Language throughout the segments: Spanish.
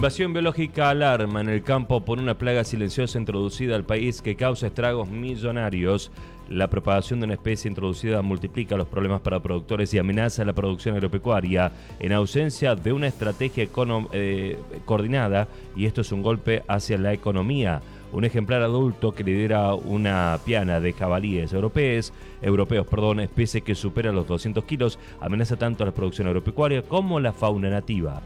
Invasión biológica alarma en el campo por una plaga silenciosa introducida al país que causa estragos millonarios. La propagación de una especie introducida multiplica los problemas para productores y amenaza la producción agropecuaria en ausencia de una estrategia coordinada, y esto es un golpe hacia la economía. Un ejemplar adulto que lidera una piana de jabalíes europeos, especie que supera los 200 kilos, amenaza tanto a la producción agropecuaria como la fauna nativa.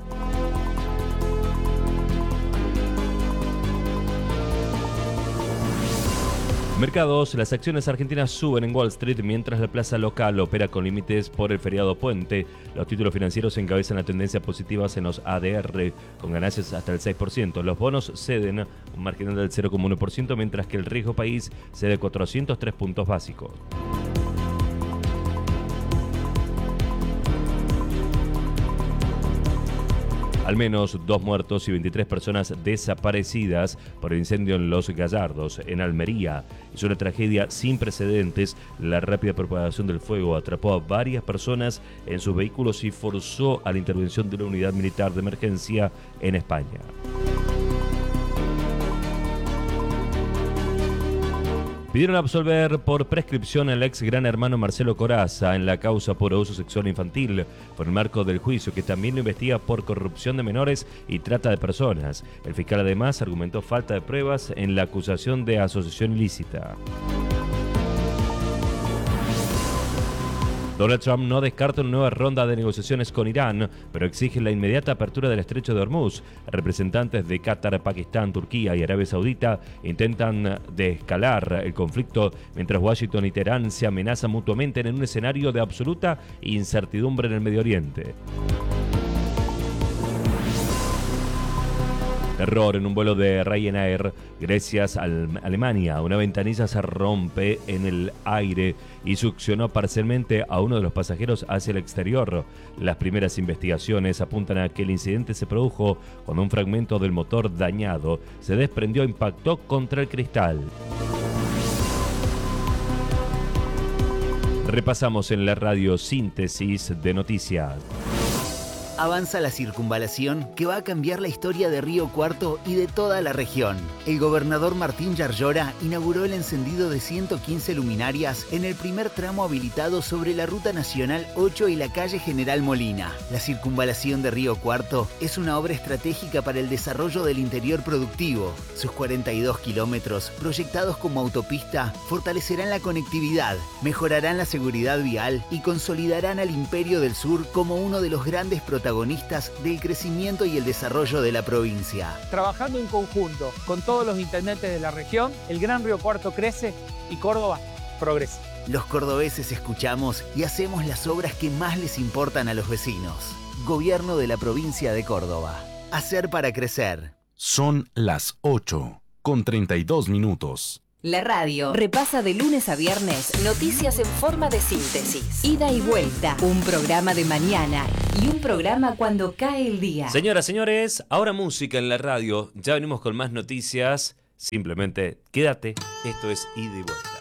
Mercados, las acciones argentinas suben en Wall Street mientras la plaza local opera con límites por el feriado puente. Los títulos financieros encabezan la tendencia positiva en los ADR, con ganancias hasta el 6%. Los bonos ceden un marginal del 0,1%, mientras que el riesgo país cede 403 puntos básicos. Al menos 2 muertos y 23 personas desaparecidas por el incendio en Los Gallardos, en Almería. Es una tragedia sin precedentes. La rápida propagación del fuego atrapó a varias personas en sus vehículos y forzó a la intervención de una unidad militar de emergencia en España. Pidieron absolver por prescripción al ex gran hermano Marcelo Corazza en la causa por abuso sexual infantil, por el marco del juicio que también lo investiga por corrupción de menores y trata de personas. El fiscal además argumentó falta de pruebas en la acusación de asociación ilícita. Donald Trump no descarta una nueva ronda de negociaciones con Irán, pero exige la inmediata apertura del estrecho de Hormuz. Representantes de Qatar, Pakistán, Turquía y Arabia Saudita intentan desescalar el conflicto, mientras Washington y Teherán se amenazan mutuamente en un escenario de absoluta incertidumbre en el Medio Oriente. Error en un vuelo de Ryanair, Grecia, Alemania. Una ventanilla se rompe en el aire y succionó parcialmente a uno de los pasajeros hacia el exterior. Las primeras investigaciones apuntan a que el incidente se produjo cuando un fragmento del motor dañado se desprendió e impactó contra el cristal. Repasamos en la radio síntesis de noticias. Avanza la circunvalación que va a cambiar la historia de Río Cuarto y de toda la región. El gobernador Martín Yarlora inauguró el encendido de 115 luminarias en el primer tramo habilitado sobre la Ruta Nacional 8 y la calle General Molina. La circunvalación de Río Cuarto es una obra estratégica para el desarrollo del interior productivo. Sus 42 kilómetros, proyectados como autopista, fortalecerán la conectividad, mejorarán la seguridad vial y consolidarán al Imperio del Sur como uno de los grandes protagonistas del crecimiento y el desarrollo de la provincia. Trabajando en conjunto con todos los intendentes de la región, el Gran Río Cuarto crece y Córdoba progresa. Los cordobeses escuchamos y hacemos las obras que más les importan a los vecinos. Gobierno de la provincia de Córdoba. Hacer para crecer. Son las 8:32. La radio repasa de lunes a viernes noticias en forma de síntesis. Ida y vuelta, un programa de mañana y un programa cuando cae el día. Señoras, señores, ahora música en la radio. Ya venimos con más noticias. Simplemente quédate. Esto es Ida y Vuelta.